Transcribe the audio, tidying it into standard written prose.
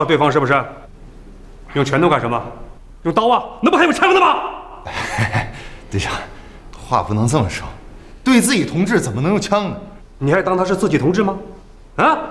对方是不是？用拳头干什么？用刀啊？那不还有枪的吗？ 队长，话不能这么说，对自己同志怎么能用枪呢？ 你还当他是自己同志吗？啊？